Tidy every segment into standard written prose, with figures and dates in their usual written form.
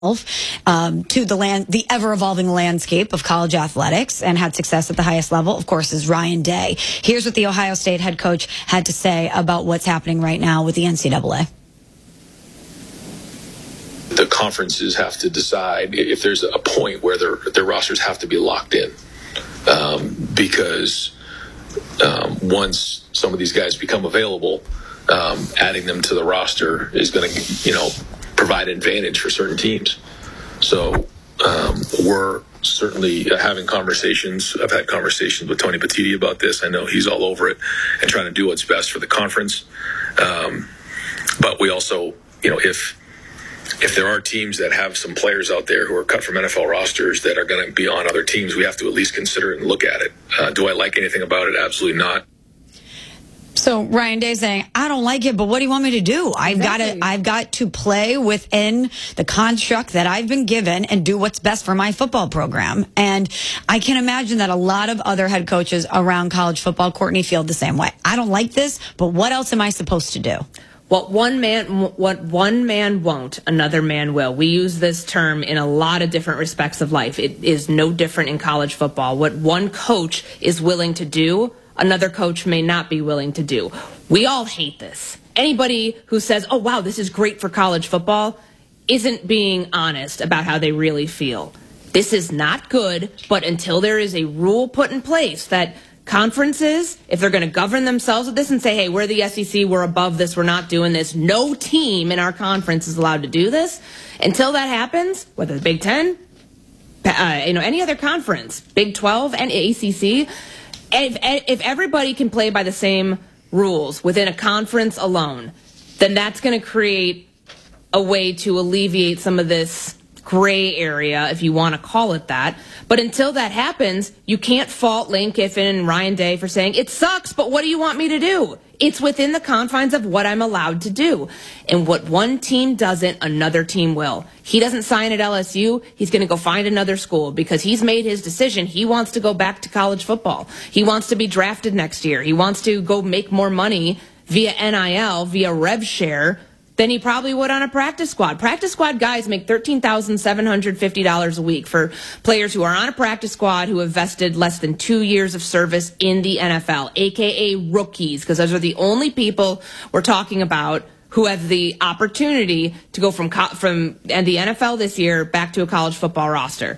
to the ever-evolving landscape of college athletics and had success at the highest level, of course, is Ryan Day. Here's what the Ohio State head coach had to say about what's happening right now with the NCAA. The conferences have to decide if there's a point where their rosters have to be locked in, because once some of these guys become available, adding them to the roster is going to, provide advantage for certain teams. So we're certainly having conversations. I've had conversations with Tony Petitti about this. I know he's all over it and trying to do what's best for the conference. But we also, if there are teams that have some players out there who are cut from NFL rosters that are going to be on other teams, we have to at least consider it and look at it. Do I like anything about it? Absolutely not. So Ryan Day saying, I don't like it, but what do you want me to do? I've got to play within the construct that I've been given and do what's best for my football program. And I can imagine that a lot of other head coaches around college football, Courtney, feel the same way. I don't like this, but what else am I supposed to do? What one man won't, another man will. We use this term in a lot of different respects of life. It is no different in college football. What one coach is willing to do, another coach may not be willing to do. We all hate this. Anybody who says, oh, wow, this is great for college football, isn't being honest about how they really feel. This is not good, but until there is a rule put in place that conferences, if they're going to govern themselves with this and say, hey, we're the SEC, we're above this, we're not doing this, no team in our conference is allowed to do this. Until that happens, whether the Big Ten, any other conference, Big 12 and ACC, if everybody can play by the same rules within a conference alone, then that's going to create a way to alleviate some of this gray area, if you want to call it that. But until that happens, you can't fault Lane Kiffin and Ryan Day for saying, it sucks, but what do you want me to do? It's within the confines of what I'm allowed to do. And what one team doesn't, another team will. He doesn't sign at LSU, he's going to go find another school because he's made his decision. He wants to go back to college football. He wants to be drafted next year. He wants to go make more money via NIL, via rev share, than he probably would on a practice squad. Practice squad guys make $13,750 a week for players who are on a practice squad who have vested less than 2 years of service in the NFL, a.k.a. rookies, because those are the only people we're talking about who have the opportunity to go from the NFL this year back to a college football roster.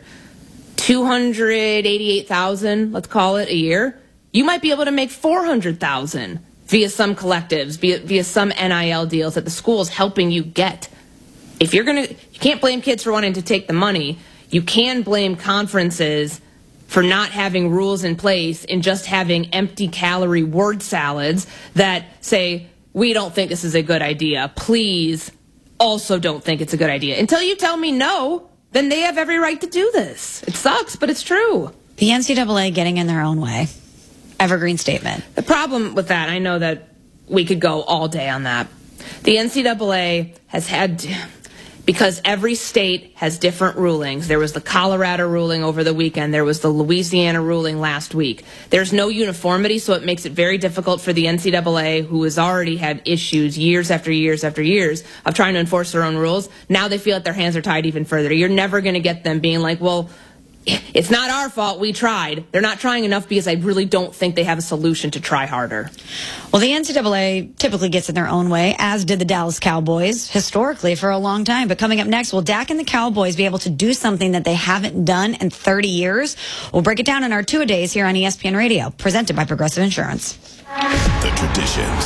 $288,000, let's call it, a year. You might be able to make $400,000 via some collectives, via some NIL deals that the school's helping you get. You can't blame kids for wanting to take the money. You can blame conferences for not having rules in place and just having empty calorie word salads that say, we don't think this is a good idea. Please also don't think it's a good idea. Until you tell me no, then they have every right to do this. It sucks, but it's true. The NCAA getting in their own way. Evergreen statement. The problem with that, I know that we could go all day on that. The NCAA has had, because every state has different rulings. There was the Colorado ruling over the weekend. There was the Louisiana ruling last week. There's no uniformity, so it makes it very difficult for the NCAA, who has already had issues years after years after years of trying to enforce their own rules. Now they feel that their hands are tied even further. You're never going to get them being like, well, it's not our fault, we tried. They're not trying enough because I really don't think they have a solution to try harder. Well, the NCAA typically gets in their own way, as did the Dallas Cowboys, historically for a long time. But coming up next, will Dak and the Cowboys be able to do something that they haven't done in 30 years? We'll break it down in our two-a-days here on ESPN Radio, presented by Progressive Insurance. The traditions,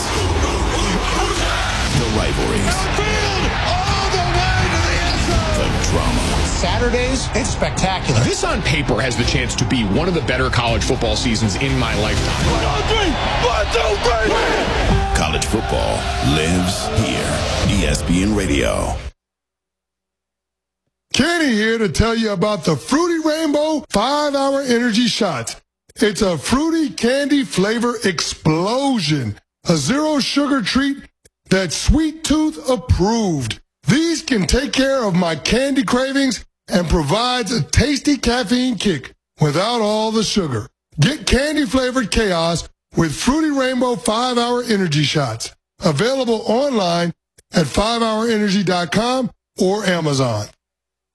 the rivalries, the drama. Saturdays, it's spectacular. This on paper has the chance to be one of the better college football seasons in my lifetime. 1, 2, 3. College football lives here. ESPN Radio. Kenny here to tell you about the Fruity Rainbow 5-Hour Energy Shots. It's a fruity candy flavor explosion. A zero-sugar treat that's Sweet Tooth approved. These can take care of my candy cravings and provides a tasty caffeine kick without all the sugar. Get candy-flavored chaos with Fruity Rainbow 5-Hour Energy Shots. Available online at 5hourenergy.com or Amazon.